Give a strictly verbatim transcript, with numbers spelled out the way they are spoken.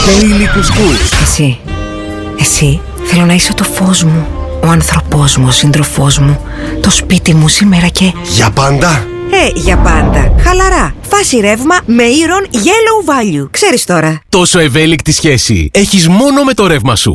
Daily Κουσκούς. Εσύ, εσύ θέλω να είσαι το φως μου, ο άνθρωπός μου, ο σύντροφός μου, το σπίτι μου σήμερα και... Για πάντα. Ε, για πάντα. Χαλαρά. Φάση ρεύμα με Iron Yellow Value. Ξέρεις τώρα. Τόσο ευέλικτη σχέση έχεις μόνο με το ρεύμα σου.